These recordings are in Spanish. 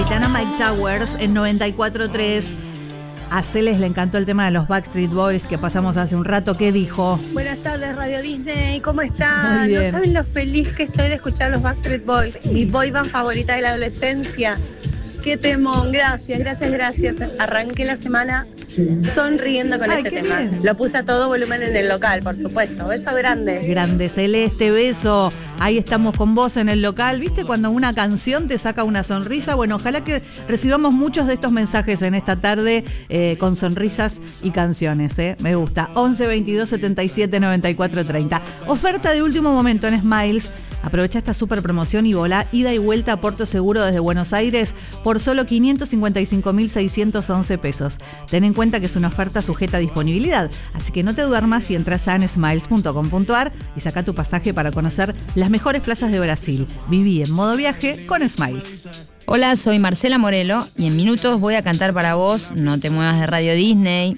Metropolitana, Mike Towers en 94.3. A Celes le encantó el tema de los Backstreet Boys que pasamos hace un rato. ¿Qué dijo? Buenas tardes, Radio Disney. ¿Cómo están? Muy bien. No saben lo feliz que estoy de escuchar los Backstreet Boys. Mi boy band favorita de la adolescencia. Qué temón. Gracias. Arranqué la semana sonriendo con este tema. Bien. Lo puse a todo volumen en el local, por supuesto. Beso grande. Grande Celeste, beso. Ahí estamos con vos en el local. ¿Viste cuando una canción te saca una sonrisa? Bueno, ojalá que recibamos muchos de estos mensajes en esta tarde con sonrisas y canciones. Me gusta. 11 22 77 94 30. Oferta de último momento en Smiles. Aprovecha esta super promoción y volá ida y vuelta a Puerto Seguro desde Buenos Aires por solo 555.611 pesos. Ten en cuenta que es una oferta sujeta a disponibilidad, así que no te duermas y entras ya en smiles.com.ar y saca tu pasaje para conocer las mejores playas de Brasil. Viví en modo viaje con Smiles. Hola, soy Marcela Morelo y en minutos voy a cantar para vos No te muevas de Radio Disney.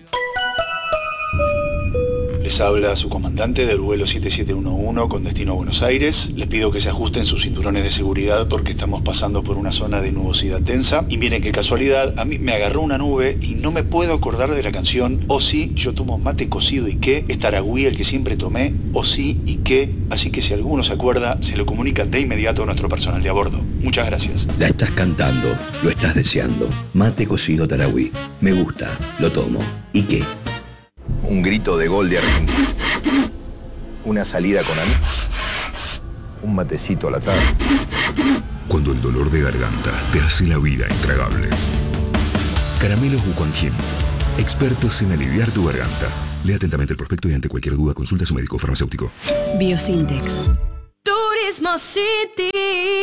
Les habla su comandante del vuelo 7711 con destino a Buenos Aires. Les pido que se ajusten sus cinturones de seguridad porque estamos pasando por una zona de nubosidad densa. Y miren qué casualidad, a mí me agarró una nube y no me puedo acordar de la canción O sí, yo tomo mate cocido y qué, es Taragüí el que siempre tomé, O sí y qué. Así que si alguno se acuerda, se lo comunica de inmediato a nuestro personal de a bordo. Muchas gracias. La estás cantando, lo estás deseando. Mate cocido Taragüí. Me gusta, lo tomo. ¿Y qué? Un grito de gol de Argentina. Una salida con amigos. Un matecito a la tarde. Cuando el dolor de garganta te hace la vida intragable. Caramelos Wuquanjin. Expertos en aliviar tu garganta. Lea atentamente el prospecto y ante cualquier duda consulta a su médico farmacéutico. Biosintex. Turismo City.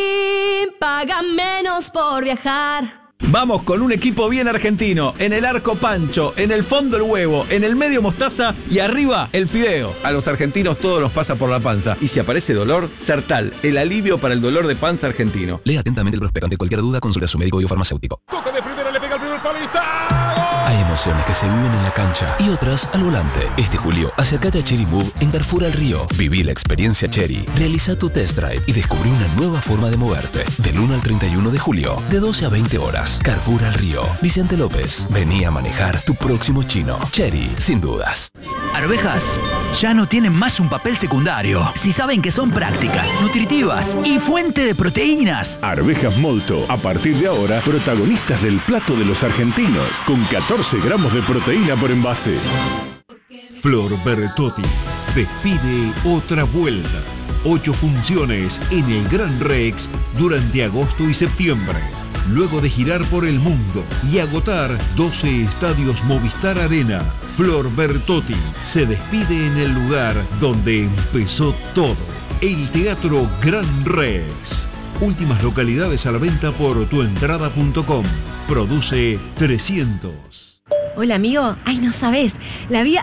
Paga menos por viajar. Vamos con un equipo bien argentino, en el arco pancho, en el fondo el huevo, en el medio mostaza y arriba el fideo. A los argentinos todo nos pasa por la panza y si aparece dolor, Sertal, el alivio para el dolor de panza argentino. Lea atentamente el prospecto. Ante cualquier duda consulta a su médico o farmacéutico. Toca de primera, le pega el primer palo y está. Hay emociones que se viven en la cancha y otras al volante. Este julio, acércate a Cherry Move en Carrefour al Río. Viví la experiencia Cherry. Realiza tu test drive y descubrí una nueva forma de moverte. Del 1 al 31 de julio, de 12 a 20 horas. Carrefour al Río. Vicente López. Vení a manejar tu próximo chino. Cherry, sin dudas. Arvejas ya no tienen más un papel secundario. Si saben que son prácticas, nutritivas y fuente de proteínas. Arvejas Molto, a partir de ahora, protagonistas del plato de los argentinos, con 14 gramos de proteína por envase. Flor Bertotti despide otra vuelta. 8 funciones en el Gran Rex durante agosto y septiembre. Luego de girar por el mundo y agotar 12 estadios Movistar Arena, Flor Bertotti se despide en el lugar donde empezó todo, el Teatro Gran Rex. Últimas localidades a la venta por tuentrada.com. Produce 300. Hola, amigo. Ay, no sabes. La vía...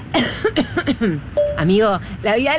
Amigo, la vía...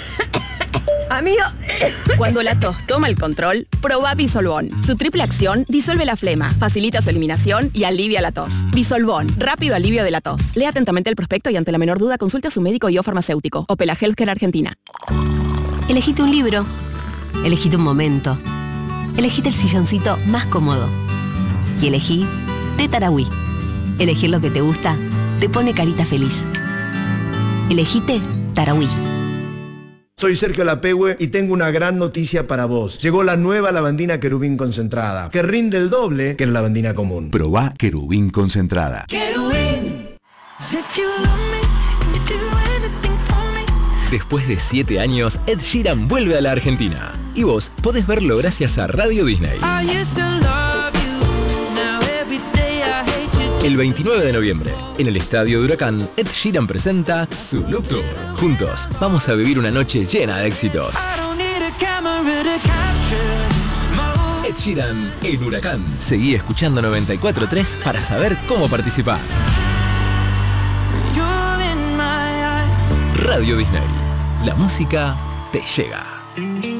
Amigo. Cuando la tos toma el control, probá Disolvón. Su triple acción disuelve la flema, facilita su eliminación y alivia la tos. Disolvón, rápido alivio de la tos. Lea atentamente el prospecto y ante la menor duda consulte a su médico y o farmacéutico. Opela Healthcare Argentina. Elegite un libro. Elegite un momento. Elegite el silloncito más cómodo. Y elegí Té Taragüí. Elegir lo que te gusta te pone carita feliz. Elegite Taragüí. Soy Sergio Lapehue y tengo una gran noticia para vos. Llegó la nueva lavandina Querubín concentrada, que rinde el doble que la lavandina común. Probá Querubín concentrada. Querubín. Después de 7 años, Ed Sheeran vuelve a la Argentina. Y vos podés verlo gracias a Radio Disney. El 29 de noviembre, en el Estadio de Huracán, Ed Sheeran presenta su Look Tour. Juntos, vamos a vivir una noche llena de éxitos. Ed Sheeran en Huracán. Seguí escuchando 94.3 para saber cómo participar. Radio Disney. La música te llega.